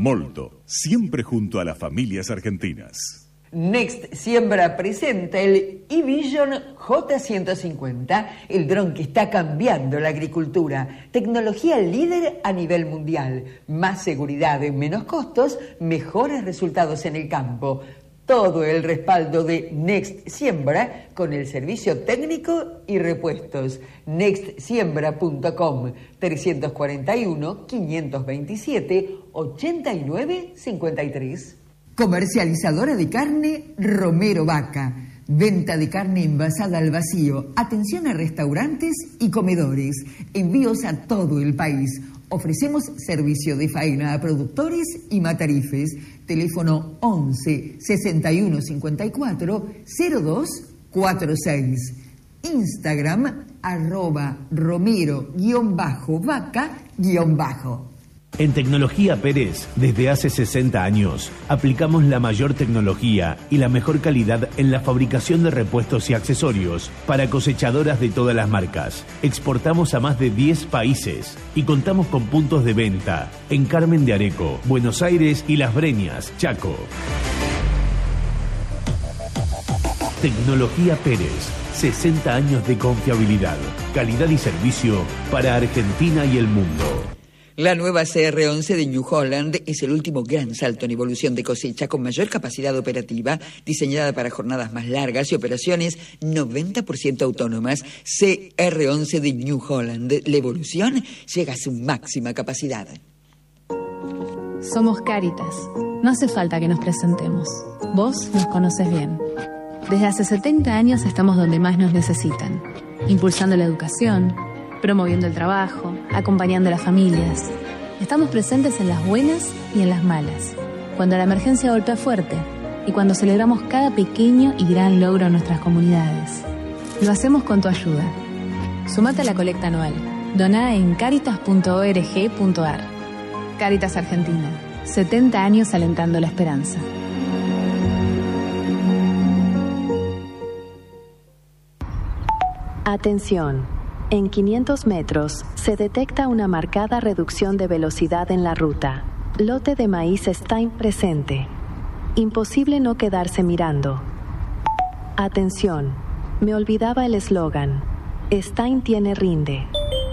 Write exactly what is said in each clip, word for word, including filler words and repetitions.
Molto, siempre junto a las familias argentinas. Next Siembra presenta el eVision J ciento cincuenta, el dron que está cambiando la agricultura. Tecnología líder a nivel mundial. Más seguridad, menos costos, mejores resultados en el campo. Todo el respaldo de Next Siembra con el servicio técnico y repuestos. next siembra punto com, tres cuatro uno, cinco dos siete, ocho nueve cinco tres. Comercializadora de carne Romero Vaca. Venta de carne envasada al vacío. Atención a restaurantes y comedores. Envíos a todo el país. Ofrecemos servicio de faena a productores y matarifes. Teléfono once, sesenta y uno, cincuenta y cuatro, cero dos cuarenta y seis. Instagram, arroba romero guión bajo vaca guión bajo. En Tecnología Pérez, desde hace sesenta años, aplicamos la mayor tecnología y la mejor calidad en la fabricación de repuestos y accesorios para cosechadoras de todas las marcas. Exportamos a más de diez países y contamos con puntos de venta en Carmen de Areco, Buenos Aires y Las Breñas, Chaco. Tecnología Pérez, sesenta años de confiabilidad, calidad y servicio para Argentina y el mundo. La nueva C R once de New Holland es el último gran salto en evolución de cosecha con mayor capacidad operativa, diseñada para jornadas más largas y operaciones noventa por ciento autónomas. C R once de New Holland. La evolución llega a su máxima capacidad. Somos Cáritas. No hace falta que nos presentemos. Vos nos conoces bien. Desde hace setenta años estamos donde más nos necesitan, impulsando la educación, promoviendo el trabajo, acompañando a las familias. Estamos presentes en las buenas y en las malas, cuando la emergencia golpea fuerte y cuando celebramos cada pequeño y gran logro en nuestras comunidades. Lo hacemos con tu ayuda. Sumate a la colecta anual. Doná en caritas punto org punto ar. Cáritas Argentina. setenta años alentando la esperanza. Atención. En quinientos metros se detecta una marcada reducción de velocidad en la ruta. Lote de maíz Stein presente. Imposible no quedarse mirando. Atención, me olvidaba el eslogan. Stein tiene rinde.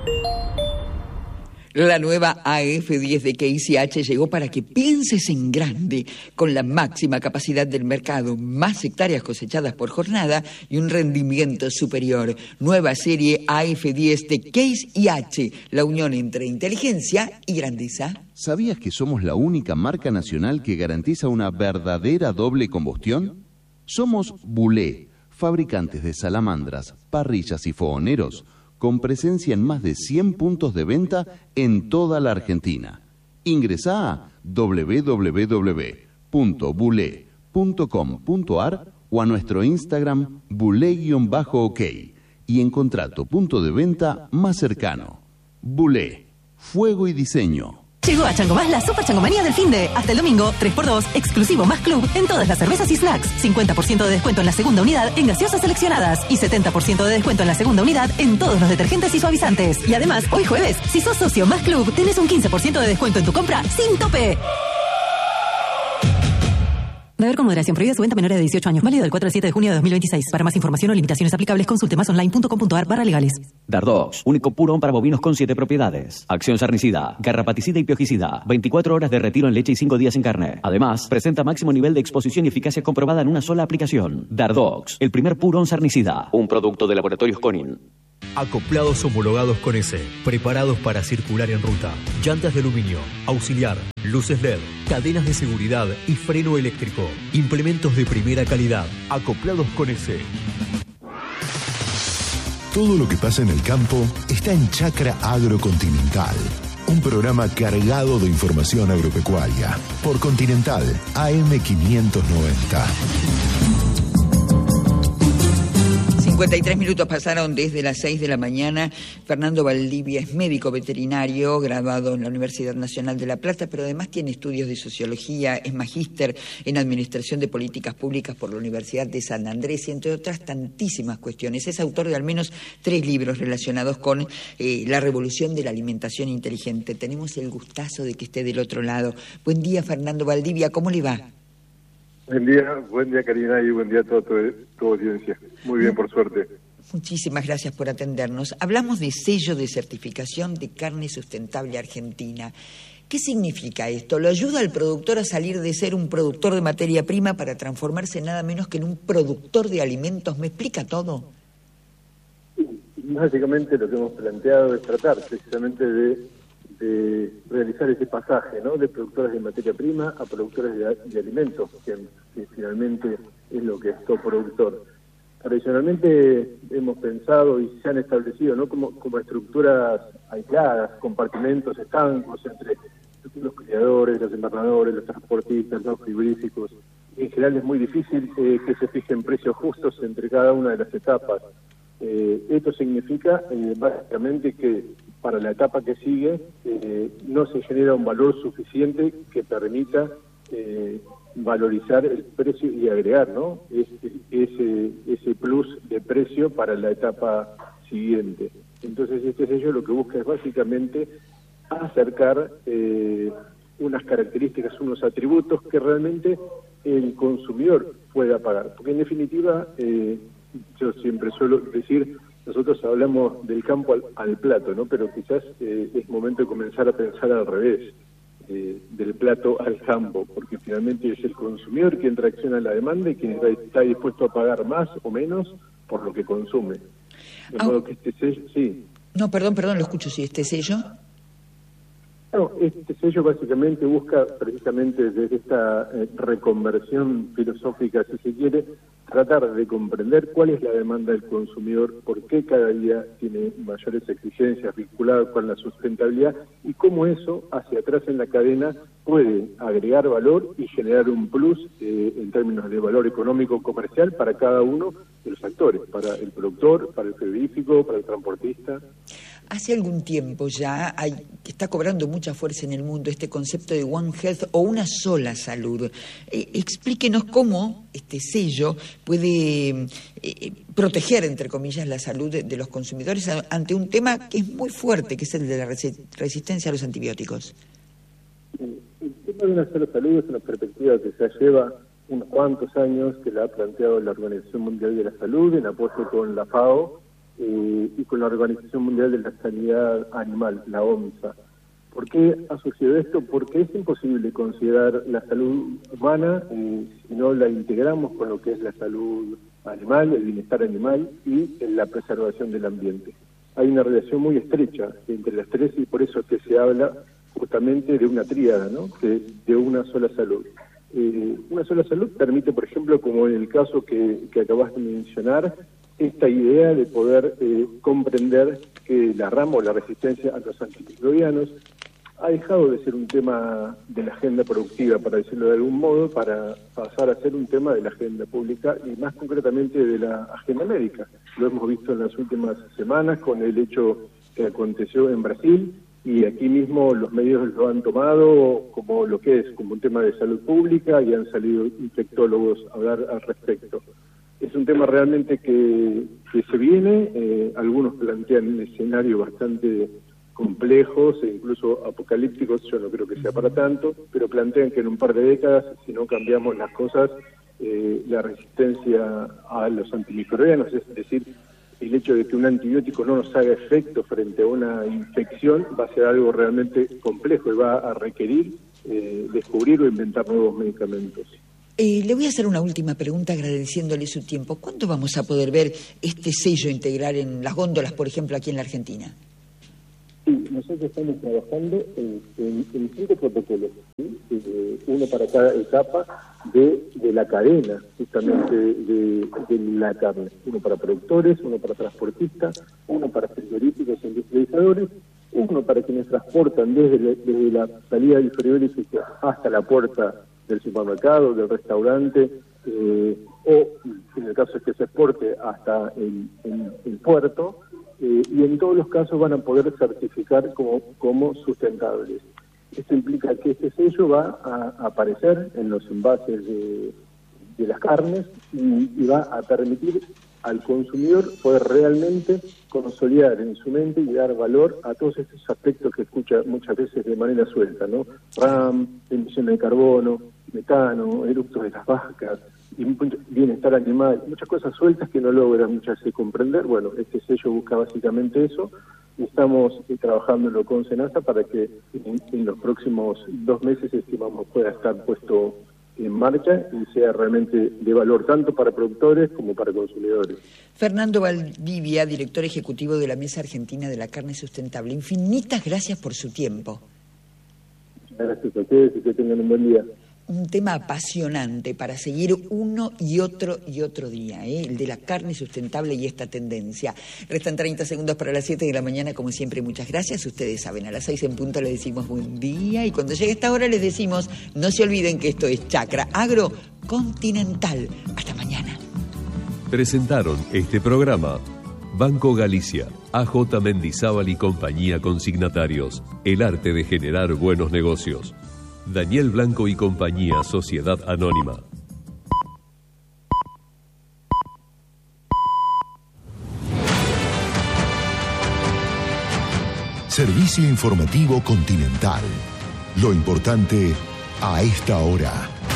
La nueva A F diez de Case I H llegó para que pienses en grande, con la máxima capacidad del mercado, más hectáreas cosechadas por jornada y un rendimiento superior. Nueva serie A F diez de Case I H, la unión entre inteligencia y grandeza. ¿Sabías que somos la única marca nacional que garantiza una verdadera doble combustión? Somos Bulé, fabricantes de salamandras, parrillas y fogoneros, con presencia en más de cien puntos de venta en toda la Argentina. Ingresá a doble u doble u doble u punto bulé punto com punto ar o a nuestro Instagram bulé-ok y encontrá tu punto de venta más cercano. Bulé, fuego y diseño. Llegó a Chango Más la Super Changomanía del finde. Hasta el domingo, tres por dos, exclusivo más club en todas las cervezas y snacks. cincuenta por ciento de descuento en la segunda unidad en gaseosas seleccionadas. Y setenta por ciento de descuento en la segunda unidad en todos los detergentes y suavizantes. Y además, hoy jueves, si sos socio más club, tenés un quince por ciento de descuento en tu compra sin tope. Beber con moderación. Prohibida su venta a menores de dieciocho años. Válido del cuatro al siete de junio de dos mil veintiséis. Para más información o limitaciones aplicables, consulte más online punto com punto ar barra legales. Dardox, único purón para bovinos con siete propiedades. Acción sarnicida, garrapaticida y piojicida. veinticuatro horas de retiro en leche y cinco días en carne. Además, presenta máximo nivel de exposición y eficacia comprobada en una sola aplicación. Dardox, el primer purón sarnicida. Un producto de Laboratorios Conin. Acoplados homologados con S, preparados para circular en ruta. Llantas de aluminio, auxiliar, luces L E D, cadenas de seguridad y freno eléctrico. Implementos de primera calidad. Acoplados con S. Todo lo que pasa en el campo está en Chacra Agrocontinental. Un programa cargado de información agropecuaria. Por Continental, A M quinientos noventa. cincuenta y tres minutos pasaron desde las seis de la mañana. Fernando Valdivia es médico veterinario, graduado en la Universidad Nacional de La Plata, pero además tiene estudios de sociología, es magíster en Administración de Políticas Públicas por la Universidad de San Andrés y entre otras tantísimas cuestiones. Es autor de al menos tres libros relacionados con eh, la revolución de la alimentación inteligente. Tenemos el gustazo de que esté del otro lado. Buen día, Fernando Valdivia, ¿cómo le va? Buen día, buen día Karina y buen día a toda tu, tu audiencia. Muy bien, por suerte. Muchísimas gracias por atendernos. Hablamos de sello de certificación de carne sustentable argentina. ¿Qué significa esto? ¿Lo ayuda al productor a salir de ser un productor de materia prima para transformarse nada menos que en un productor de alimentos? ¿Me explica todo? Básicamente lo que hemos planteado es tratar precisamente de, de realizar ese pasaje, ¿no? De productores de materia prima a productores de, de alimentos, que, que finalmente es lo que es todo productor. Tradicionalmente hemos pensado y se han establecido, ¿no? como, como estructuras aisladas, compartimentos estancos entre los criadores, los invernadores, los transportistas, los frigoríficos. En general es muy difícil eh, que se fijen precios justos entre cada una de las etapas. Eh, esto significa eh, básicamente que para la etapa que sigue eh, no se genera un valor suficiente que permita eh, valorizar el precio y agregar, ¿no? Ese, ese, ese plus de precio para la etapa siguiente. Entonces este sello lo que busca es básicamente acercar eh, unas características, unos atributos que realmente el consumidor pueda pagar. Porque en definitiva, eh, yo siempre suelo decir, nosotros hablamos del campo al, al plato, ¿no? Pero quizás eh, es momento de comenzar a pensar al revés, eh, del plato al campo, porque finalmente es el consumidor quien reacciona a la demanda y quien está, está dispuesto a pagar más o menos por lo que consume. De modo que este sello, sí. No, perdón, perdón, lo escucho, sí, este sello. No, este sello básicamente busca precisamente desde esta eh, reconversión filosófica, si se quiere, tratar de comprender cuál es la demanda del consumidor, por qué cada día tiene mayores exigencias vinculadas con la sustentabilidad y cómo eso hacia atrás en la cadena puede agregar valor y generar un plus eh, en términos de valor económico comercial para cada uno de los actores, para el productor, para el frigorífico, para el transportista. Hace algún tiempo ya hay, está cobrando mucha fuerza en el mundo este concepto de One Health o una sola salud. Eh, explíquenos cómo este sello puede eh, proteger, entre comillas, la salud de, de los consumidores ante un tema que es muy fuerte, que es el de la resistencia a los antibióticos. El tema de una sola salud es una perspectiva que se lleva unos cuantos años, que la ha planteado la Organización Mundial de la Salud en apoyo con la FAO, Eh, y con la Organización Mundial de la Sanidad Animal, la OMSA. ¿Por qué ha sucedido esto? Porque es imposible considerar la salud humana eh, si no la integramos con lo que es la salud animal, el bienestar animal y la preservación del ambiente. Hay una relación muy estrecha entre las tres y por eso es que se habla justamente de una tríada, ¿no? De, de una sola salud. Eh, una sola salud permite, por ejemplo, como en el caso que, que acabas de mencionar, esta idea de poder eh, comprender que la rama o la resistencia a los antimicrobianos ha dejado de ser un tema de la agenda productiva, para decirlo de algún modo, para pasar a ser un tema de la agenda pública y más concretamente de la agenda médica. Lo hemos visto en las últimas semanas con el hecho que aconteció en Brasil y aquí mismo los medios lo han tomado como lo que es, como un tema de salud pública y han salido infectólogos a hablar al respecto. Es un tema realmente que, que se viene, eh, algunos plantean un escenario bastante complejos e incluso apocalípticos, yo no creo que sea para tanto, pero plantean que en un par de décadas, si no cambiamos las cosas, eh, la resistencia a los antimicrobianos, es decir, el hecho de que un antibiótico no nos haga efecto frente a una infección, va a ser algo realmente complejo y va a requerir eh, descubrir o inventar nuevos medicamentos. Eh, le voy a hacer una última pregunta agradeciéndole su tiempo. ¿Cuándo vamos a poder ver este sello integral en las góndolas, por ejemplo, aquí en la Argentina? Sí, nosotros estamos trabajando en, en, en cinco protocolos, ¿sí? eh, uno para cada etapa de, de la cadena, justamente de, de la carne. Uno para productores, uno para transportistas, uno para frigoríficos e industrializadores, uno para quienes transportan desde la, desde la salida del frigorífico hasta la puerta del supermercado, del restaurante, eh, o en el caso de que se exporte hasta el, el, el puerto, eh, y en todos los casos van a poder certificar como, como sustentables. Esto implica que este sello va a aparecer en los envases de, de las carnes y, y va a permitir al consumidor poder realmente consolidar en su mente y dar valor a todos estos aspectos que escucha muchas veces de manera suelta, ¿no? RAM, emisiones de carbono, metano, eructos de las vacas, y bienestar animal, muchas cosas sueltas que no logran muchas veces comprender. Bueno, este sello busca básicamente eso, y estamos eh, trabajándolo con SENASA para que en, en los próximos dos meses estimamos pueda estar puesto en marcha y sea realmente de valor tanto para productores como para consumidores. Fernando Valdivia, director ejecutivo de la Mesa Argentina de la Carne Sustentable, infinitas gracias por su tiempo. Gracias a ustedes y que tengan un buen día. Un tema apasionante para seguir uno y otro y otro día, ¿eh? El de la carne sustentable y esta tendencia. Restan treinta segundos para las siete de la mañana, como siempre, muchas gracias. Ustedes saben, a las seis en punto les decimos buen día, y cuando llegue esta hora les decimos, no se olviden que esto es Chacra Agro Continental. Hasta mañana. Presentaron este programa Banco Galicia, A J Mendizábal y compañía consignatarios, el arte de generar buenos negocios. Daniel Blanco y compañía, Sociedad Anónima. Servicio informativo Continental. Lo importante a esta hora.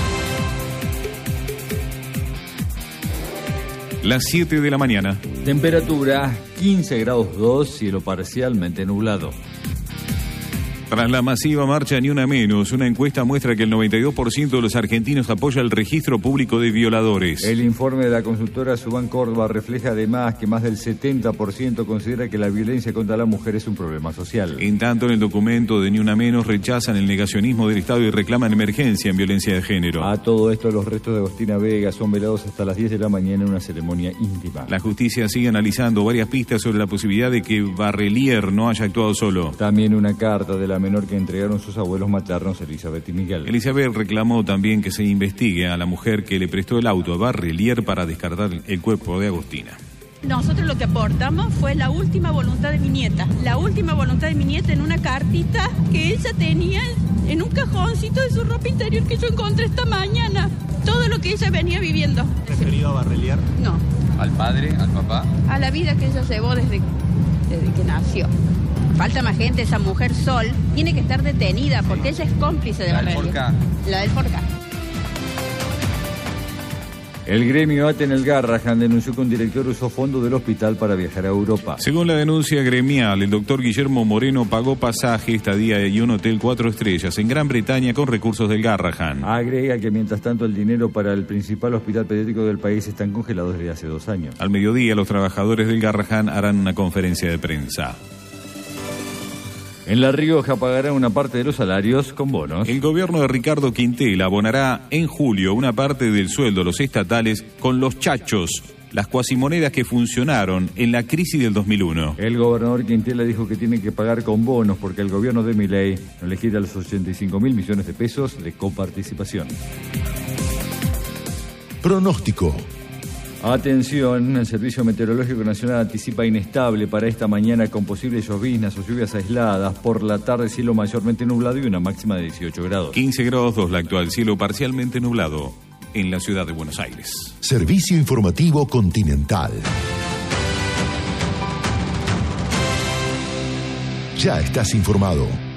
Las siete de la mañana. Temperatura quince grados dos, cielo parcialmente nublado. Tras la masiva marcha Ni Una Menos, una encuesta muestra que el noventa y dos por ciento de los argentinos apoya el registro público de violadores. El informe de la consultora Subán Córdoba refleja además que más del setenta por ciento considera que la violencia contra la mujer es un problema social. En tanto, en el documento de Ni Una Menos rechazan el negacionismo del Estado y reclaman emergencia en violencia de género. A todo esto, los restos de Agostina Vega son velados hasta las diez de la mañana en una ceremonia íntima. La justicia sigue analizando varias pistas sobre la posibilidad de que Barrelier no haya actuado solo. También una carta de la menor que entregaron sus abuelos maternos, Elizabeth y Miguel. Elizabeth reclamó también que se investigue a la mujer que le prestó el auto a Barrelier para descartar el cuerpo de Agostina. Nosotros lo que aportamos fue la última voluntad de mi nieta, la última voluntad de mi nieta en una cartita que ella tenía en un cajoncito de su ropa interior que yo encontré esta mañana. Todo lo que ella venía viviendo. ¿Referido a Barrelier? No. ¿Al padre, al papá? A la vida que ella llevó desde, desde que nació. Falta más gente, esa mujer Sol tiene que estar detenida porque ella es cómplice de Barrelier. ¿La del Forca? La del Forca. El gremio A T E en el Garrahan denunció que un director usó fondos del hospital para viajar a Europa. Según la denuncia gremial, el doctor Guillermo Moreno pagó pasaje, estadía y un hotel cuatro estrellas en Gran Bretaña con recursos del Garrahan. Agrega que mientras tanto el dinero para el principal hospital pediátrico del país están congelados desde hace dos años. Al mediodía, los trabajadores del Garrahan harán una conferencia de prensa. En La Rioja pagarán una parte de los salarios con bonos. El gobierno de Ricardo Quintela abonará en julio una parte del sueldo a los estatales con los chachos, las cuasimonedas que funcionaron en la crisis del dos mil uno. El gobernador Quintela dijo que tienen que pagar con bonos porque el gobierno de Milei no le quita los ochenta y cinco mil millones de pesos de coparticipación. Pronóstico. Atención, el Servicio Meteorológico Nacional anticipa inestable para esta mañana con posibles lloviznas o lluvias aisladas. Por la tarde, cielo mayormente nublado y una máxima de dieciocho grados. quince grados dos la actual, cielo parcialmente nublado en la ciudad de Buenos Aires. Servicio informativo Continental. Ya estás informado.